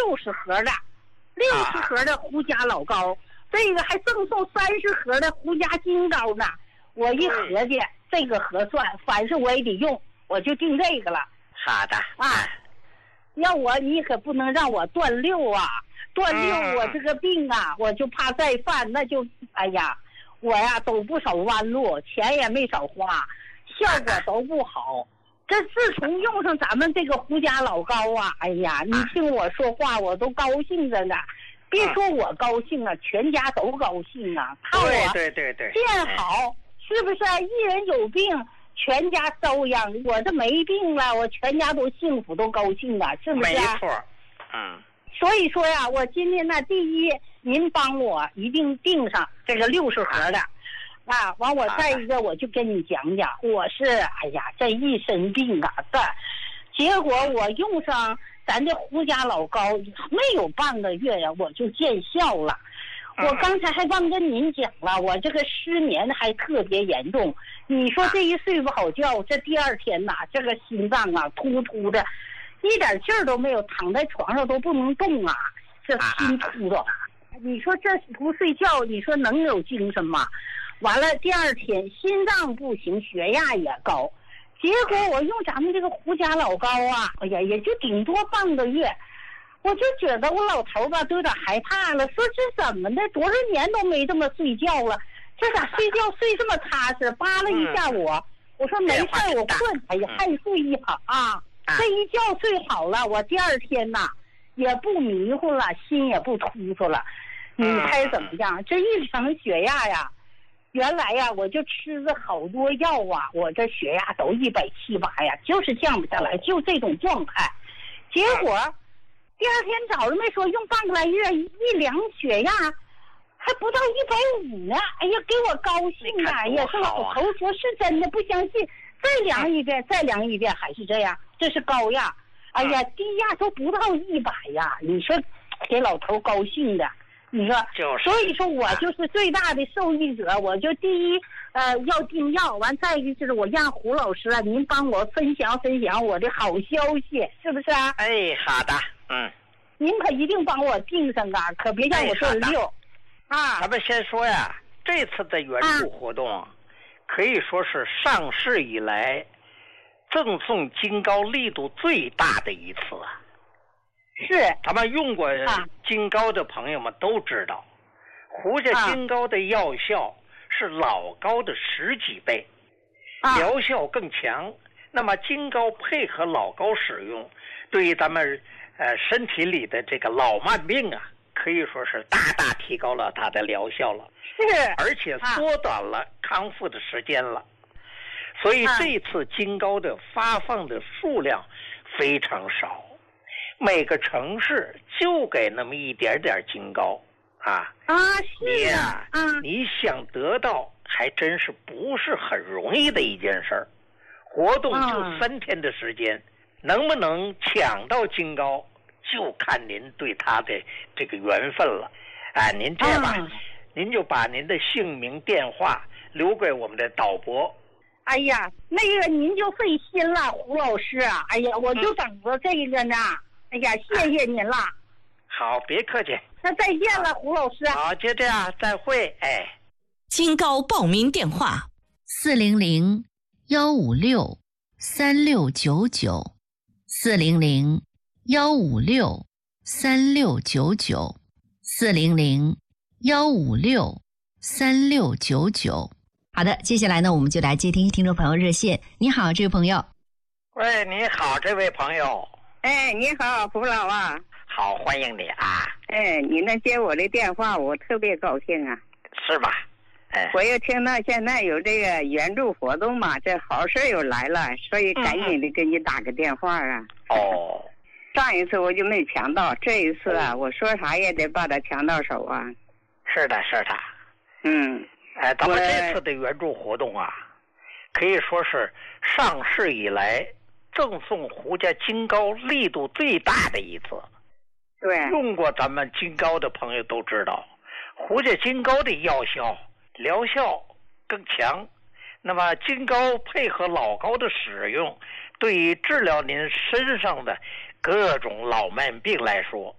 盒的，60盒的胡家老高，这个还赠送30盒的胡家金膏呢。我一合计，这个合算，反正我也得用，我就定这个了。 好的啊，要你可不能让我断六啊！断六，我这个病啊，我就怕再犯，那就哎呀，我呀走不少弯路，钱也没少花，效果都不好。这自从用上咱们这个胡家老高啊，哎呀，你听我说话，我都高兴着呢。别说我高兴啊，全家都高兴啊。看我对见好，是不是啊？一人有病，全家遭殃。我这没病了，我全家都幸福，都高兴啊，是不是啊？ 没错， 所以说呀，我今天呢，第一，您帮我一定订上这个60盒的，啊，完我再一个我就跟你讲讲，我是哎呀这一身病啊，结果我用上咱这胡家老高没有半个月呀，我就见效了。我刚才还忘跟您讲了，我这个失眠还特别严重。你说这一睡不好觉，这第二天呐，这个心脏啊突突的，一点劲儿都没有，躺在床上都不能动啊，这心突的。你说这不睡觉，你说能有精神吗？完了第二天心脏不行，血压也高，结果我用咱们这个胡家老高啊，哎呀，也就顶多半个月。我就觉得我老头吧都有点害怕了，说这怎么的，多少年都没这么睡觉了，这咋睡觉睡这么踏实？扒拉一下我说没事，我困，哎呀，还睡一会儿啊，这一觉睡好了，我第二天呐也不迷糊了，心也不突突了。你猜怎么样？这一乘血压呀，原来呀我就吃了好多药啊，我这血压都170、180呀，就是降不下来，就这种状态。结果第二天早上没说用半个来月，一量血压还不到150呢，哎呀，给我高兴啊！哎呀，这老头说是真的，不相信，再量一遍，还是这样，这是高压。哎呀，低压都不到100呀！你说给老头高兴的，你说，所以说我就是最大的受益者。我就第一，要订药，完再一个就是我让胡老师啊，您帮我分享我的好消息，是不是啊？ 哎，好的， 您可一定帮我订上啊，可别让我断六。啊， 咱们先说呀，这次的援助活动，可以说是上市以来赠送金膏力度最大的一次啊。 是， 咱们用过金膏的朋友们都知道，胡家金膏的药效是老膏的10几倍，疗效更强。那么金膏配合老膏使用，对于咱们身体里的这个老慢病啊，可以说是大大提高了它的疗效了，而且缩短了康复的时间了。所以这次金膏的发放的数量非常少，每个城市就给那么一点点金膏啊。 是啊， 你想得到还真是不是很容易的一件事儿。活动就3天的时间，能不能抢到金膏，就看您对他的这个缘分了。您这样吧，您就把您的姓名、电话留给我们的导播。 哎呀，那个您就费心了，胡老师啊！哎呀，我就等着这个呢。哎呀，谢谢您了。 好，别客气。 那再见了，胡老师。 好，就这样，再会。 金膏报名电话 400-156-3699，400-156-3699。好的，接下来呢，我们就来接听听众朋友热线。你好，这位朋友。 喂，你好，这位朋友。 你好，胡老啊。 好，欢迎你啊。 你能接我的电话，我特别高兴啊。 是吧？ 我又听到现在有这个援助活动嘛，这好事又来了，所以赶紧的给你打个电话啊。上一次我就没抢到，这一次啊，我说啥也得把它抢到手啊。 是的，是的。咱们这次的援助活动啊，可以说是上市以来赠送胡家金膏力度最大的一次。 对， 用过咱们金膏的朋友都知道，胡家金膏的药效、疗效更强。那么金膏配合老膏的使用，对于治疗您身上的各种老慢病来说，